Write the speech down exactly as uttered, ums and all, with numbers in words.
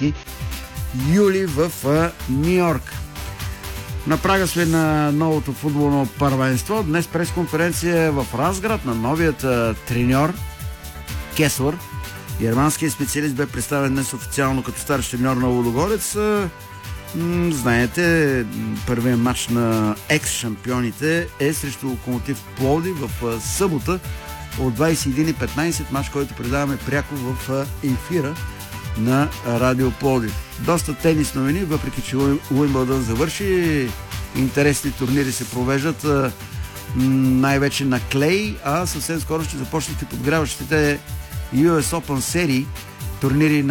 девети юли в Нью-Йорк. На прага сме на новото футболно първенство. Днес пресконференция в Разград на новият треньор Кеслер. Германският специалист бе представен днес официално като старши треньор на Лудогорец. Знаете, първият матч на екс-шампионите е срещу Локомотив Пловдив в събота от двадесет и една и петнадесет, матч, който предаваме пряко в ефира на Радио Пловдив. Доста тенис новини, въпреки че Уимбълдън завърши. Интересни турнири се провеждат най-вече на клей, а съвсем скоро ще започнат и подгряващите Ю Ес Open серии, турнири